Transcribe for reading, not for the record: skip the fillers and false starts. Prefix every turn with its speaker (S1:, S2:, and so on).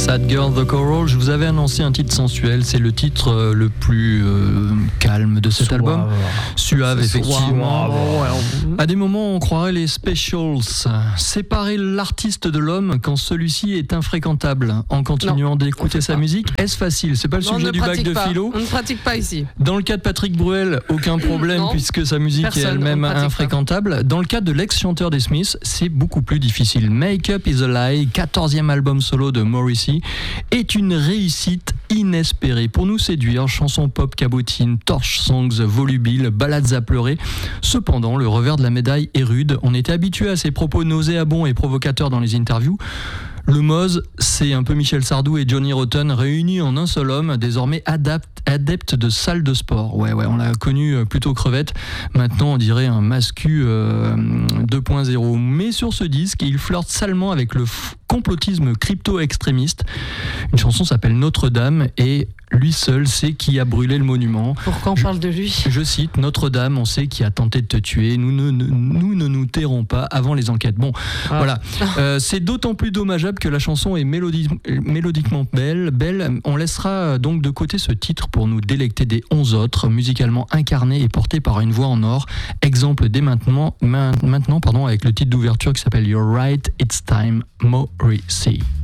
S1: Sad Girl The Coral, je vous avais annoncé un titre sensuel, c'est le titre le plus calme de cet album. Suave, effectivement. À des moments, on croirait les Specials. Séparer l'artiste de l'homme quand celui-ci est infréquentable en continuant d'écouter sa musique, est-ce facile? C'est pas le sujet du bac de philo.
S2: On ne pratique pas ici.
S1: Dans le cas de Patrick Bruel, aucun problème puisque sa musique est elle-même infréquentable. Dans le cas de l'ex-chanteur des Smiths, c'est beaucoup plus difficile. Make Up Is a Lie, 14e album solo de Morrissey, est une réussite inespérée. Pour nous séduire, chansons pop cabotines, torch songs volubiles, ballades à pleurer. Cependant, le revers de la médaille est rude. On était habitué à ses propos nauséabonds et provocateurs dans les interviews. Le Moz, c'est un peu Michel Sardou et Johnny Rotten réunis en un seul homme, désormais adepte de salle de sport. Ouais, on l'a connu plutôt crevette. Maintenant, on dirait un mascu 2.0. Mais sur ce disque, il flirte salement avec le complotisme crypto-extrémiste. Une chanson s'appelle Notre-Dame et lui seul sait qui a brûlé le monument.
S2: Pourquoi on parle de lui ?
S1: Je cite, Notre-Dame, on sait qui a tenté de te tuer. Nous ne nous tairons pas avant les enquêtes. Bon, voilà. C'est d'autant plus dommageable que la chanson est mélodiquement belle. On laissera donc de côté ce titre pour nous délecter des 11 autres, musicalement incarnés et portés par une voix en or. Exemple dès maintenant avec le titre d'ouverture qui s'appelle You're Right, It's Time, Morrissey.